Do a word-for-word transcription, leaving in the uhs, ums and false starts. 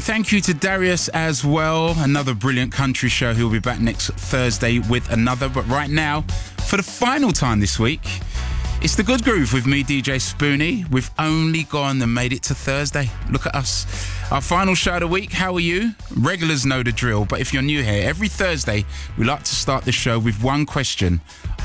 And thank you to Darius as well. Another brilliant country show. He'll be back next Thursday with another. But right now, for the final time this week, it's The Good Groove with me, D J Spoonie. We've only gone and made it to Thursday. Look at us. Our final show of the week. How are you? Regulars know the drill. But if you're new here, every Thursday, we like to start the show with one question.